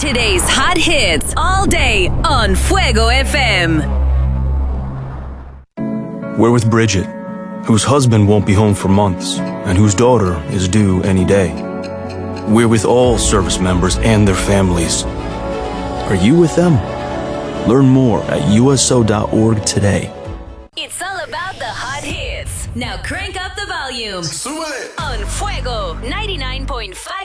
Today's hot hits all day on Fuego FM. We're with Bridget, whose husband won't be home for months and whose daughter is due any day. We're with all service members and their families. Are you with them? Learn more at USO.org today. It's all about the hot hits. Now crank up the volume Súbele. on Fuego 99.5